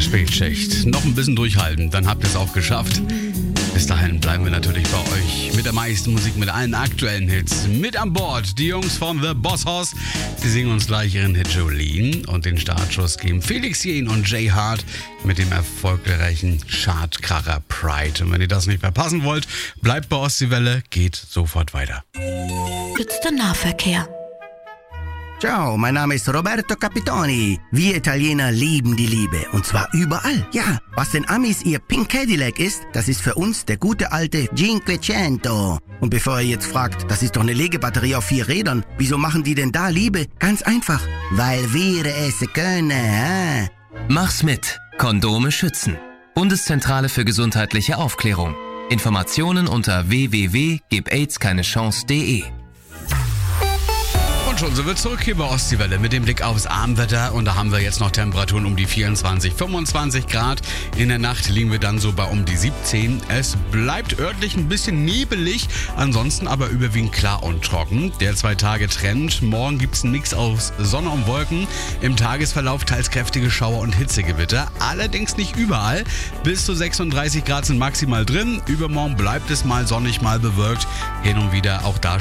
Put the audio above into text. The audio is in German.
der Spätschicht. Noch ein bisschen durchhalten, dann habt ihr es auch geschafft. Bis dahin bleiben wir natürlich bei euch mit der meisten Musik, mit allen aktuellen Hits. Mit an Bord die Jungs von The Boss Hoss. Sie singen uns gleich ihren Hit Jolene und den Startschuss geben Felix Jähn und Jay Hart mit dem erfolgreichen Chartkracher Pride. Und wenn ihr das nicht verpassen wollt, bleibt bei Ostseewelle, geht sofort weiter. Jetzt der Nahverkehr. Ciao, mein Name ist Roberto Capitoni. Wir Italiener lieben die Liebe. Und zwar überall. Ja, was den Amis ihr Pink Cadillac ist, das ist für uns der gute alte Cinquecento. Und bevor ihr jetzt fragt, das ist doch eine Legebatterie auf 4 Rädern. Wieso machen die denn da Liebe? Ganz einfach. Weil wir es können. Mach's mit. Kondome schützen. Bundeszentrale für gesundheitliche Aufklärung. Informationen unter www.gebaidskeinechance.de. Und schon sind wir zurück hier bei Ostseewelle mit dem Blick aufs Abendwetter. Und da haben wir jetzt noch Temperaturen um die 24, 25 Grad. In der Nacht liegen wir dann so bei um die 17. Es bleibt örtlich ein bisschen nebelig, ansonsten aber überwiegend klar und trocken. Der 2-Tage-Trend. Morgen gibt es einen Mix aus Sonne und Wolken. Im Tagesverlauf teils kräftige Schauer und Hitzegewitter. Allerdings nicht überall. Bis zu 36 Grad sind maximal drin. Übermorgen bleibt es mal sonnig, mal bewölkt. Hin und wieder auch da